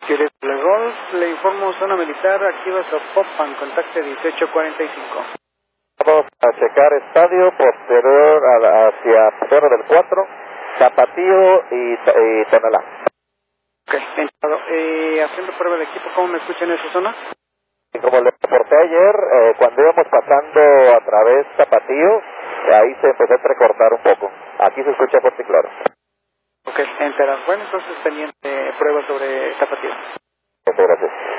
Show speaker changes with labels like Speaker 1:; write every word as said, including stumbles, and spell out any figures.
Speaker 1: Quieres el Golf, le informo zona militar, activa Zapopan, contacte dieciocho cuarenta y cinco.
Speaker 2: Vamos a checar estadio posterior a, hacia Torre del cuatro, Tapatío y, y Tonalá.
Speaker 1: Ok, entrado. Eh, haciendo prueba de equipo, ¿cómo me escuchan en esa zona?
Speaker 2: Y como le reporté ayer, eh, cuando íbamos pasando a través Tapatío, ahí se empezó a entrecortar un poco. Aquí se escucha fuerte y claro.
Speaker 1: Ok, enterado. Bueno, entonces pendiente prueba sobre Tapatío.
Speaker 2: Muchas gracias.